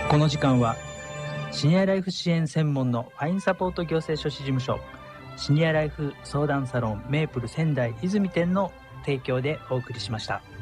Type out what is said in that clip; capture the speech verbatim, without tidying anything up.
この時間はシニアライフ支援専門のファインサポート行政書士事務所シニアライフ相談サロンメープル仙台泉店の提供でお送りしました。